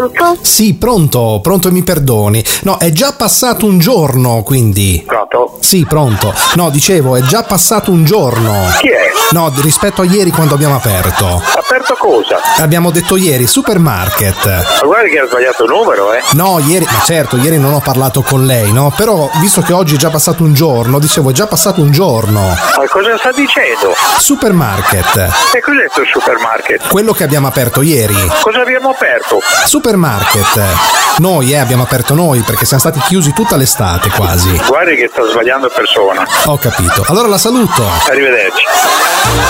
Sì, pronto, e mi perdoni. No, è già passato un giorno, quindi. Pronto? Sì, pronto. No, dicevo, è già passato un giorno. Chi è? No, rispetto a ieri quando abbiamo aperto. Aperto cosa? Abbiamo detto ieri, supermarket. Ma guarda che ha sbagliato il numero, No, ieri, ma certo, ieri non ho parlato con lei, no? Però, visto che oggi è già passato un giorno, dicevo, è già passato un giorno. Ma cosa sta dicendo? Supermarket. E cos'è questo supermarket? Quello che abbiamo aperto ieri. Cosa abbiamo aperto? Supermarket. Noi, abbiamo aperto noi, perché siamo stati chiusi tutta l'estate quasi. Guardi che sta sbagliando persona. Ho capito. Allora la saluto. Arrivederci.